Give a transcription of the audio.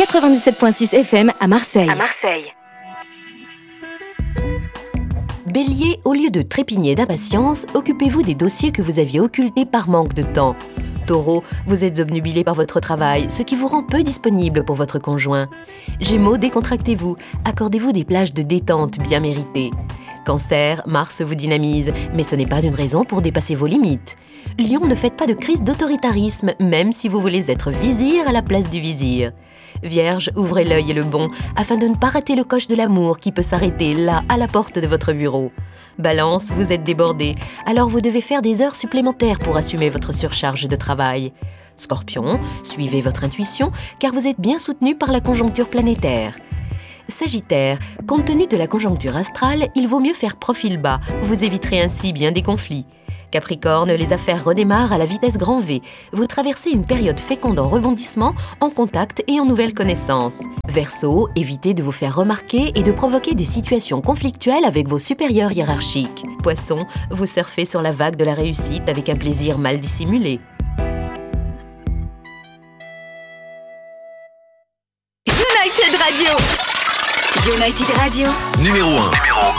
97.6 FM à Marseille. Bélier, au lieu de trépigner d'impatience, occupez-vous des dossiers que vous aviez occultés par manque de temps. Taureau, vous êtes obnubilé par votre travail, ce qui vous rend peu disponible pour votre conjoint. Gémeaux, décontractez-vous, accordez-vous des plages de détente bien méritées. Cancer, Mars vous dynamise, mais ce n'est pas une raison pour dépasser vos limites. Lion, ne faites pas de crise d'autoritarisme, même si vous voulez être vizir à la place du vizir. Vierge, ouvrez l'œil et le bon, afin de ne pas rater le coche de l'amour qui peut s'arrêter là, à la porte de votre bureau. Balance, vous êtes débordé, alors vous devez faire des heures supplémentaires pour assumer votre surcharge de travail. Scorpion, suivez votre intuition, car vous êtes bien soutenu par la conjoncture planétaire. Sagittaire, compte tenu de la conjoncture astrale, il vaut mieux faire profil bas, vous éviterez ainsi bien des conflits. Capricorne, les affaires redémarrent à la vitesse grand V. Vous traversez une période féconde en rebondissement, en contact et en nouvelles connaissances. Verseau, évitez de vous faire remarquer et de provoquer des situations conflictuelles avec vos supérieurs hiérarchiques. Poisson, vous surfez sur la vague de la réussite avec un plaisir mal dissimulé. United Radio. United Radio. Numéro 1.